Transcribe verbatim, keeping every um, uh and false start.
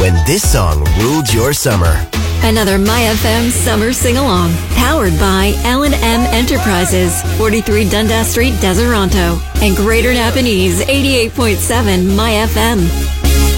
when this song ruled your summer. Another My F M summer sing-along, powered by L and M Enterprises, forty-three Dundas Street, Deseronto, and Greater Napanese, eighty-eight point seven My F M.